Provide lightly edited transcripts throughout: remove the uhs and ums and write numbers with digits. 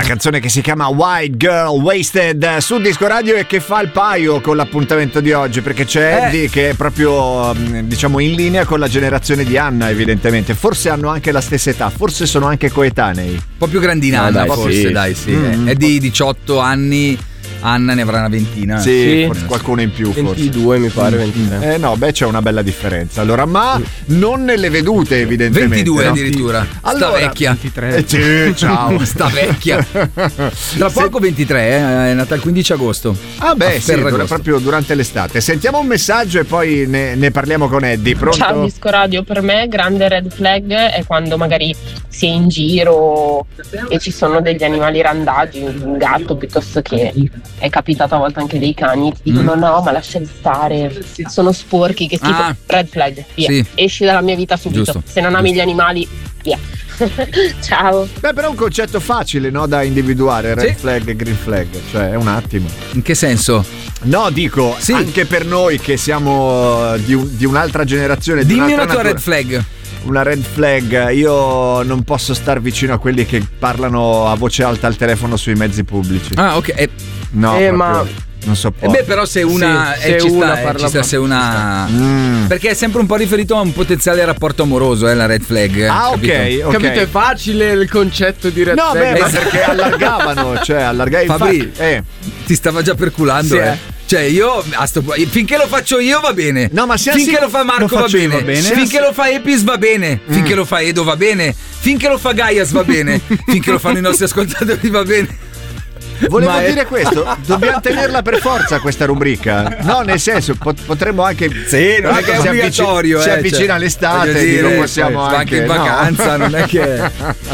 canzone che si chiama White Girl Wasted su Disco Radio e che fa il paio con l'appuntamento di oggi, perché c'è Eddie che è proprio diciamo in linea con la generazione di Anna, evidentemente. Forse hanno anche la stessa età, forse sono anche coetanei. Un po' più grandina Anna, forse, dai, sì. È di 18 anni. Anna ne avrà una ventina. Sì, forse qualcuno in più. 22 forse. Mi pare, 23. No, beh, c'è una bella differenza. Allora, ma non nelle vedute, evidentemente. 22 no? addirittura. Allora, sta vecchia. 23. Ciao. Sta vecchia. Tra poco 23, è nata il 15 agosto. Ah beh, sì, proprio durante l'estate. Sentiamo un messaggio e poi ne parliamo con Eddie. Pronto? Ciao Disco Radio, per me grande red flag è quando magari si è in giro e ci sono degli animali randagi, un gatto piuttosto che è capitato a volte anche dei cani, ti dicono no ma lasciali stare, sono sporchi, che schifo. Red flag, via, sì. Esci dalla mia vita subito. Giusto. Se non ami gli animali, via. Ciao. Beh, però è un concetto facile, no, da individuare, red flag e green flag, cioè è un attimo. In che senso? No, dico, anche per noi che siamo di un'altra generazione. Dimmi una tua red flag. Una red flag, io non posso star vicino a quelli che parlano a voce alta al telefono sui mezzi pubblici. Ah, ok. No, ma non so. Beh, però se una se una perché è sempre un po' riferito a un potenziale rapporto amoroso, la red flag. Ah, ok. Capito, è facile il concetto di red flag. No, beh, ma perché allargavano, cioè Fabri, ti stava già perculando, Cioè io finché lo faccio io va bene. No, ma finché lo fa Marco va bene. Finché lo fa Epis va bene. Finché lo fa Edo va bene. Finché lo fa Gaias va bene. Finché lo fanno i nostri ascoltatori va bene. Volevo dire questo, dobbiamo tenerla per forza questa rubrica. No, nel senso, potremmo anche. Sì, non è che è obbligatorio. Si avvicina l'estate, non possiamo anche in vacanza, non è che.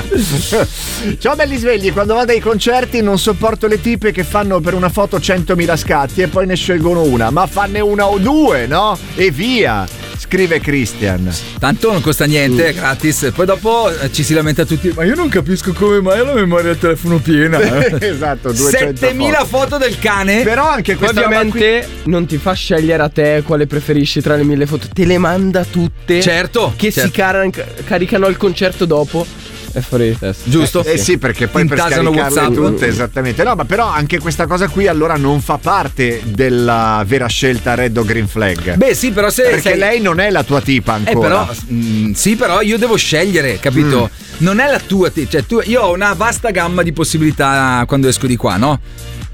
Ciao belli svegli, quando vado ai concerti non sopporto le tipe che fanno per una foto 100.000 scatti e poi ne scelgono una, ma fanne una o due, no? E via. Scrive Christian. Tanto non costa niente, è gratis. Poi dopo ci si lamenta tutti. Ma io non capisco come mai ho la memoria del telefono piena. Esatto, 7.000 foto del cane. Però anche questa ovviamente non ti fa scegliere a te quale preferisci tra le 1.000 foto. Te le manda tutte. Certo. Che si caricano al concerto dopo. È fuori di testa. Giusto? Sì, perché poi per scaricarle tutte, esattamente. No, ma però anche questa cosa qui allora non fa parte della vera scelta red o green flag. Beh, sì, però perché lei non è la tua tipa ancora. Però io devo scegliere, capito? Non è la tua tipa, cioè io ho una vasta gamma di possibilità quando esco di qua, no?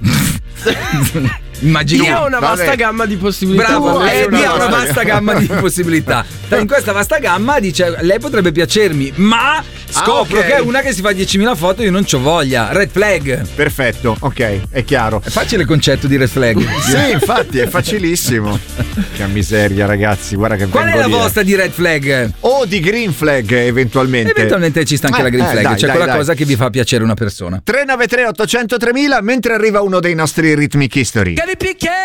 Immagino. Io ho una vasta gamma di possibilità. Bravo, Eddie ha una vasta gamma di possibilità. In questa vasta gamma dice lei potrebbe piacermi, ma scopro che è una che si fa 10.000 foto e io non c'ho voglia. Red flag. Perfetto, ok, è chiaro. È facile il concetto di red flag. Sì, infatti è facilissimo. Che miseria, ragazzi, guarda che qual è la vostra di red flag? O di green flag eventualmente. Eventualmente ci sta anche la green flag, cioè quella cosa che vi fa piacere una persona. 393 800 3000 mentre arriva uno dei nostri Rhythmic History.